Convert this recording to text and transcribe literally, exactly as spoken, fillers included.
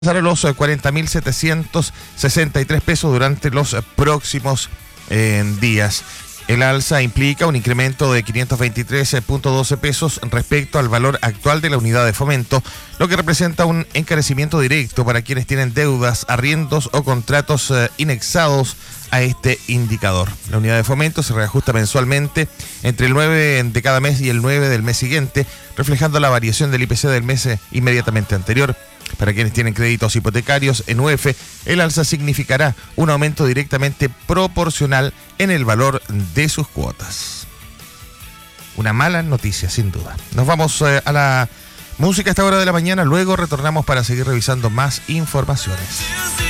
a los cuarenta mil setecientos sesenta y tres pesos durante los próximos eh, días. El alza implica un incremento de quinientos veintitrés punto doce pesos respecto al valor actual de la unidad de fomento, lo que representa un encarecimiento directo para quienes tienen deudas, arriendos o contratos eh, inexados a este indicador. La unidad de fomento se reajusta mensualmente entre el nueve de cada mes y el nueve del mes siguiente, reflejando la variación del I P C del mes inmediatamente anterior. Para quienes tienen créditos hipotecarios en U E F, el alza significará un aumento directamente proporcional en el valor de sus cuotas. Una mala noticia, sin duda. Nos vamos eh, a la música a esta hora de la mañana, luego retornamos para seguir revisando más informaciones.